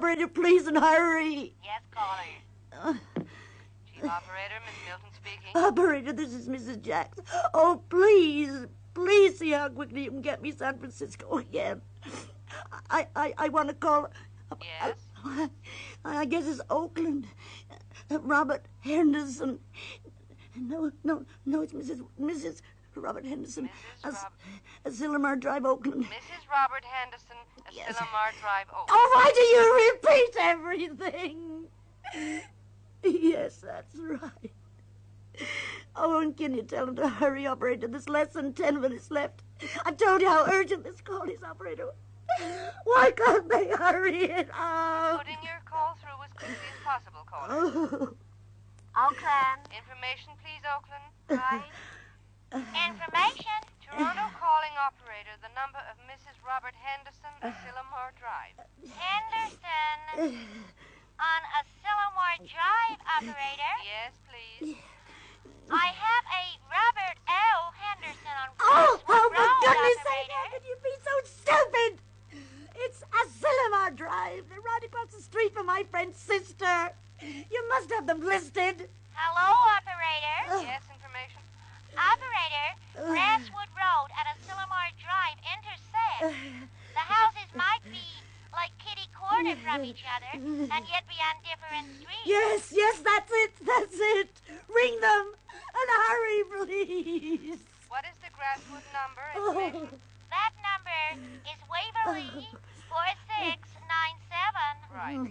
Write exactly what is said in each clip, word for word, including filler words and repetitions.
operator, please, and hurry. Yes, caller. Uh, Chief Operator, Miss Milton speaking. Operator, this is Missus Jacks. Oh, please, please see how quickly you can get me San Francisco again. I, I, I want to call... Yes? I, I guess it's Oakland. Uh, Robert Henderson. No, no, no, it's Missus Missus Robert Henderson. Missus Rob- Asilomar Drive, Oakland. Missus Robert Henderson, Yes. Asilomar Drive, Oakland. Oh, why do you repeat everything? Yes, that's right. Oh, and can you tell him to hurry, operator? There's less than ten minutes left. I've told you how urgent this call is, operator. Why can't they hurry it up? Putting your call through as quickly as possible, caller. Oh. Oakland. Information, please, Oakland. Right. Information. Toronto calling operator, the number of Missus Robert Henderson, Asilomar Drive. Henderson. On Asilomar Drive, operator. Yes, please. I have a Robert L. Henderson on Oh, Crestwood oh, for Road, goodness sake, operator. how could you be so stupid? It's Asilomar Drive. They're right across the street from my friend's sister. You must have them listed. Hello, operator. Yes, information. Operator, Crestwood Road and Asilomar Drive intersect. The houses might be like kitty corner from each other and yet be on different streets. Yes, yes, that's it, that's it. Ring them and hurry, please. What is the Grasswood number? Oh, Information. That number is Waverly four six nine seven. Right.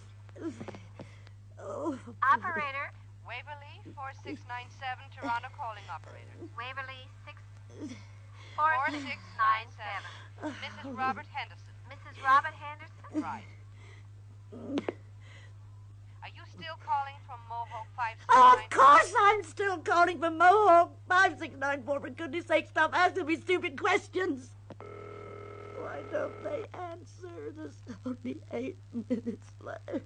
oh. Operator, Waverly, four six nine seven, Toronto calling operator. Waverly six four six nine seven. Missus Robert Henderson. Missus Robert Henderson. Right. Are you still calling from Mohawk five six Oh, nine? of course I'm still calling from Mohawk five six nine four. For goodness sake, stop asking me stupid questions. Why don't they answer? There's only eight minutes left.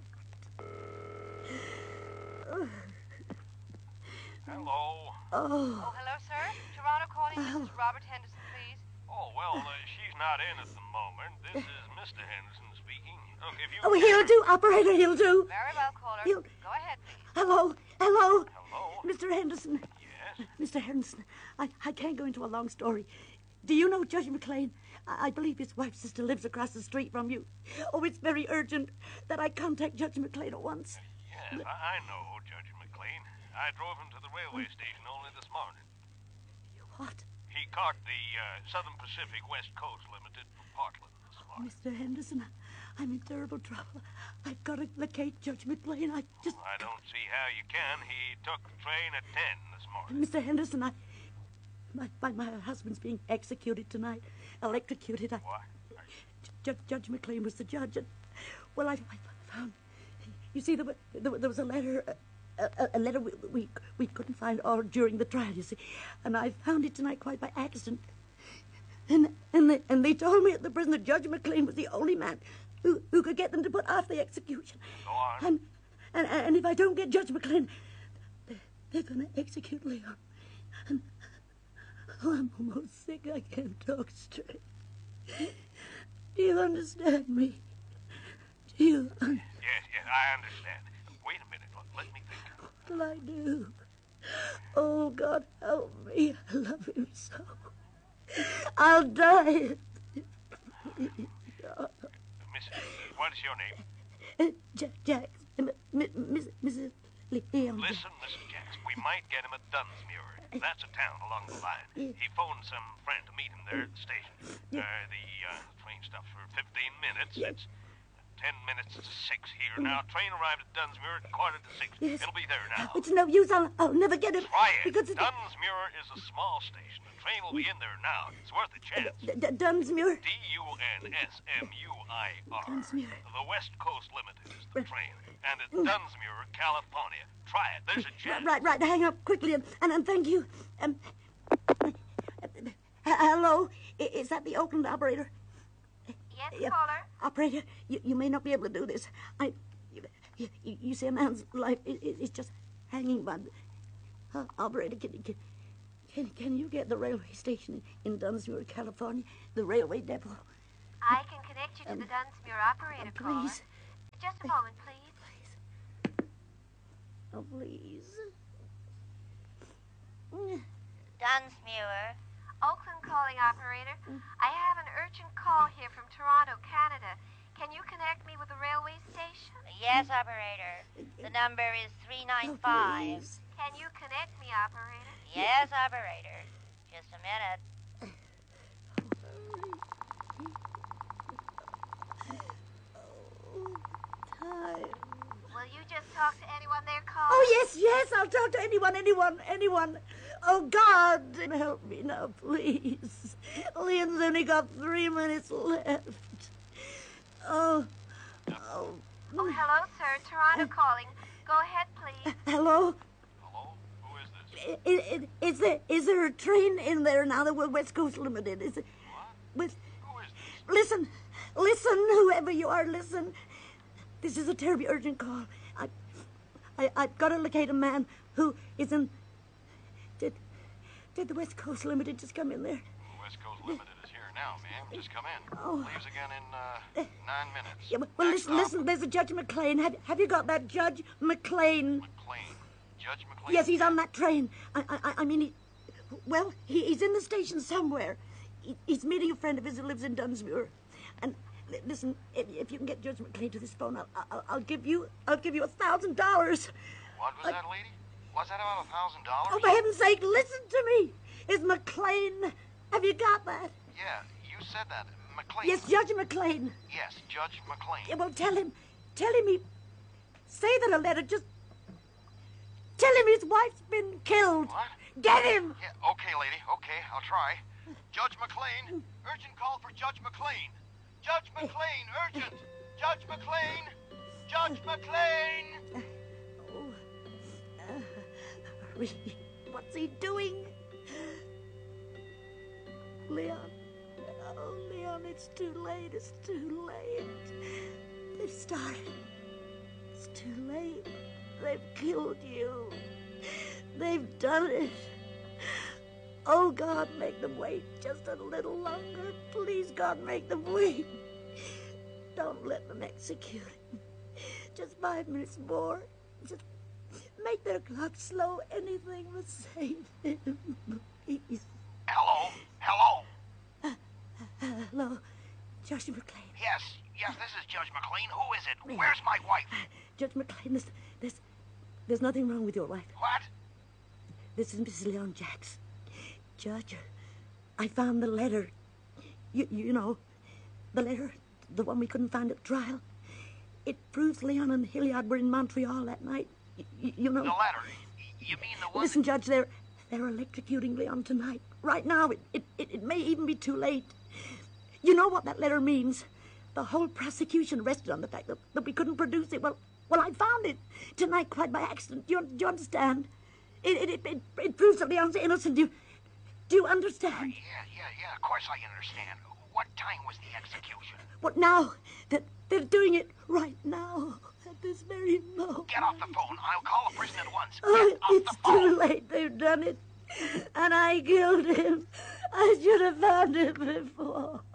Hello. Oh, Oh, hello, sir. Toronto calling Missus Robert Henderson, please. Oh, well, uh, she's not in at the moment. This is Mister Henderson speaking. Look, if you... oh, he'll do, operator, he'll do. Very well, caller. You- Go ahead, please. Hello, hello, Hello? Mister Henderson. Yes? Mister Henderson, I, I can't go into a long story. Do you know Judge McLean? I, I believe his wife's sister lives across the street from you. Oh, it's very urgent that I contact Judge McLean at once. Yes, I, I know Judge McLean. I drove him to the railway station only this morning. What? He caught the uh, Southern Pacific West Coast Limited from Portland this morning. Mister Henderson, I'm in terrible trouble. I've got to locate Judge McLean. I just... I don't see how you can. He took the train at ten this morning. Mister Henderson, I... My, my, my husband's being executed tonight. Electrocuted. I, What? Judge, Judge McLean was the judge. And, well, I, I found... You see, there, were, there, there was a letter... A, a, a letter we, we we couldn't find all during the trial, you see. And I found it tonight quite by accident. And and they, and they told me at the prison that Judge McLean was the only man who, who could get them to put off the execution. Go on. And, and, and if I don't get Judge McLean, they're, they're going to execute Leon. And oh, I'm almost sick. I can't talk straight. Do you understand me? Do you understand? Yes, yes, I understand. Wait a minute. Let, let me think. What'll I do? Oh, God, help me. I love him so. I'll die. Miss, what is your name? Uh, Jack, Jack, uh, M- Miss, Missus Leon. Listen, Mister Jacks, we might get him at Dunsmuir. That's a town along the line. He phoned some friend to meet him there at the station. Uh, the uh, train stops for fifteen minutes. It's ten minutes to six here now. Train arrived at Dunsmuir at quarter to six. Yes. It'll be there now. It's no use. I'll, I'll never get him. Try it. Because it, Dunsmuir is a small station. The train will be in there now. It's worth a chance. D- D- Dunsmuir. D U N S M U I R. Dunsmuir. The West Coast Limited is the train. And it's Dunsmuir, California. Try it. There's a chance. Right, right. Hang up quickly and, and, and thank you. Um, uh, hello? I- Is that the Oakland operator? Yes, Yeah. caller. Operator, you, you may not be able to do this. I, you, you, you see, a man's life is, is just hanging by. The, uh, operator, can, can, can, can you get the railway station in Dunsmuir, California, the railway depot? I can connect you to the Dunsmuir operator, caller. Please. just a moment, please. Oh, please. Dunsmuir. Oakland calling, operator. I have an urgent call here from Toronto, Canada. Can you connect me with the railway station? Yes, operator. The number is three nine Oh, five. please. Can you connect me, operator? Yes, operator. Just a minute. Time. Will you just talk to anyone there calling? Oh, yes, yes, I'll talk to anyone, anyone, anyone. Oh, God, help me now, please. Leon's only got three minutes left. Oh, oh. Oh, hello, sir. Toronto calling. Go ahead, please. Hello? Hello? Who is this? I- I- I- Is there, is there a train in there now that we're West Coast Limited? Is it? What? With, Who is this? listen, listen, whoever you are, listen. This is a terribly urgent call. I, I, I've got to locate a man who is in... Did, did the West Coast Limited just come in there? West Coast Limited is here now, ma'am. Just come in. Oh. Leaves again in uh, nine minutes. Yeah, well, well, Next listen, stop, listen, there's a Judge McLean. Have, have you got that, Judge McLean? McLean. Judge McLean? Yes, he's on that train. I, I, I mean, he, well, he, he's in the station somewhere. He, he's meeting a friend of his who lives in Dunsmuir. And li- listen, if, if you can get Judge McLean to this phone, I'll, I'll, I'll give you, I'll give you a thousand dollars. What was that, lady? Was that about a thousand dollars? Oh, for heaven's sake, listen to me. Is McLean? Have you got that? Yeah, you said that. McLean. Yes, Judge McLean. Yes, Judge McLean. Yeah, well, tell him, tell him he, say that a letter. Just tell him his wife's been killed. What? Get him. Yeah, okay, lady. Okay, I'll try. Judge McLean. Urgent call for Judge McLean. Judge McLean, urgent. Judge McLean. Judge McLean. Oh, uh, really? What's he doing? Leon. Oh, Leon, it's too late. It's too late. They've started. It's too late. They've killed you. They've done it. Oh, God, make them wait just a little longer. Please, God, make them wait. Don't let them execute him. Just five minutes more. Just make their clock slow. Anything but save him, please. Hello? Hello? Hello, Judge McLean. Yes, yes, this is Judge McLean. Who is it? Where's my wife? Judge McLean, there's, there's, there's nothing wrong with your wife. What? This is Missus Leon Jacks. Judge, I found the letter. You, you know, the letter, the one we couldn't find at trial. It proves Leon and Hilliard were in Montreal that night. You, you know. The letter? You mean the one? Listen, Judge, they're they're electrocuting Leon tonight. Right now, it, it, it, it may even be too late. You know what that letter means? The whole prosecution rested on the fact that, that we couldn't produce it. Well, well, I found it tonight quite by accident. Do you, do you understand? It it, it, it it proves that Leon's innocent. Do you, do you understand? Uh, yeah, yeah, yeah, of course I understand. What time was the execution? What now? That they're doing it right now, at this very moment. Get off the phone. I'll call a prison at once. Oh, Get off it's the phone. too late. They've done it. And I killed him. I should have found him before.